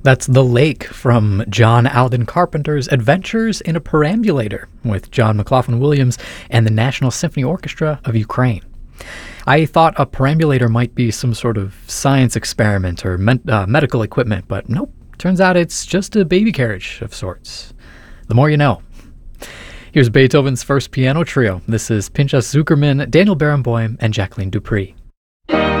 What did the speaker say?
That's The Lake from John Alden Carpenter's Adventures in a Perambulator with John McLaughlin Williams and the National Symphony Orchestra of Ukraine. I thought a perambulator might be some sort of science experiment or medical equipment, but nope. Turns out it's just a baby carriage of sorts. The more you know. Here's Beethoven's first piano trio. This is Pinchas Zukerman, Daniel Barenboim, and Jacqueline Dupree.